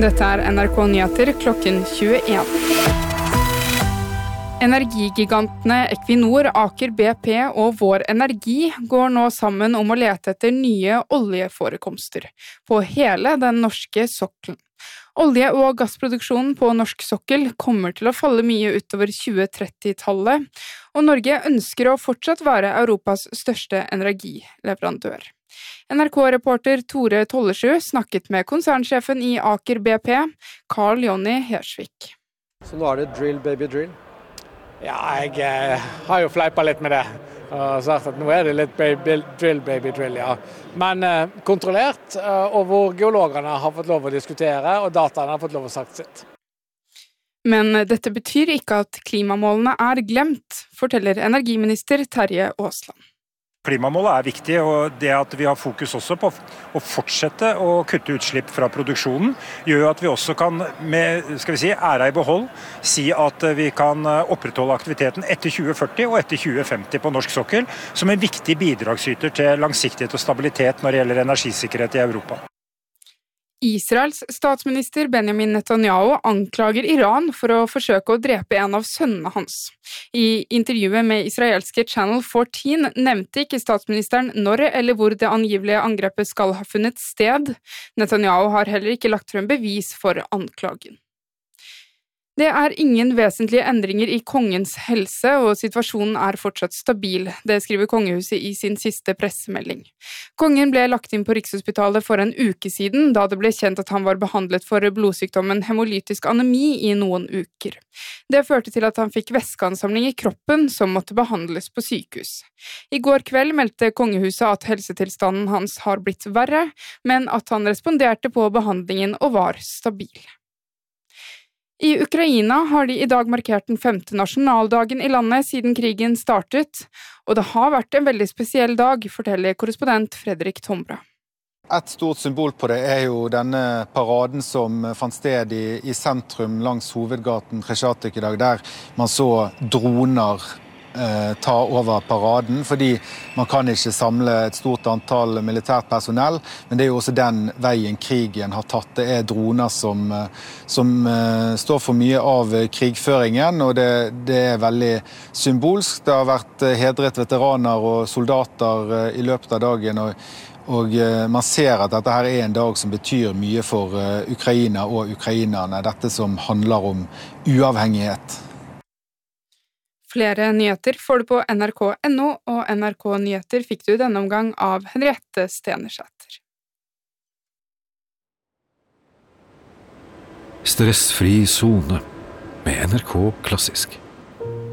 Dette NRK Nyheter klokken 21. Energigigantene Equinor, Aker BP og Vår Energi går nå sammen om å lete etter nye oljeforekomster på hele den norske sokkelen. Olje- og gassproduksjonen på norsk sokkel kommer til å falle mye utover 2030-tallet, og Norge ønsker å fortsatt være Europas største energileverandør. NRK-reporter Tore Tollesjø snakket med konsernsjefen i Aker BP, Carl Jonny Hersvik. Så nå det drill, baby drill? Ja, jeg har jo fleipet litt med det, og sagt at nå det litt baby drill, ja. Men kontrollert, og hvor geologene har fått lov å diskutere, og dataene har fått lov å sagt sitt. Men dette betyr ikke at klimamålene glemt, forteller energiminister Terje Aasland. Klimamålet viktig, og det at vi har fokus også på å fortsette å kutte utslipp fra produksjonen, gjør at vi også kan, med æra i behold, si at vi kan opprettholde aktiviteten etter 2040 og etter 2050 på norsk sokkel, som en viktig bidragsyter til langsiktighet og stabilitet når det gjelder energisikkerhet i Europa. Israels statsminister Benjamin Netanyahu anklager Iran for å forsøke å drepe en av sønnene hans. I intervjuet med israelske Channel 14 nevnte ikke statsministeren når eller hvor det angivelige angrepet skal ha funnet sted. Netanyahu har heller ikke lagt frem bevis for anklagen. Det ingen vesentlige endringer i kongens helse, og situasjonen fortsatt stabil. Det skriver kongehuset i sin siste pressemelding. Kongen ble lagt inn på Rikshospitalet for en uke siden, da det ble kjent at han var behandlet for blodsykdommen hemolytisk anemi i noen uker. Det førte til at han fikk væskeansamling i kroppen som måtte behandles på sykehus. I går kveld meldte kongehuset at helsetilstanden hans har blitt verre, men at han responderte på behandlingen og var stabil. I Ukraina har de i dag markert den 5. nasjonaldagen i landet siden krigen startet, og det har vært en veldig spesiell dag, forteller korrespondent Fredrik Tombra. Et stort symbol på det jo denne paraden som fant sted i sentrum langs hovedgaten Khreshchatyk i dag, der man så droner ta over paraden, fordi man kan ikke samle et stort antall militært personell, men det jo også den veien krigen har tatt. Det droner som står for mye av krigføringen, og det veldig symbolsk. Det har vært hedret veteraner og soldater i løpet av dagen, og man ser at dette her en dag som betyr mye for Ukraina og ukrainerne, dette som handler om uavhengighet. Flere nyheter får du på nrk.no, og NRK Nyheter fikk du denne omgang av Henriette Stenersæter. Stressfri zone med NRK Klassisk.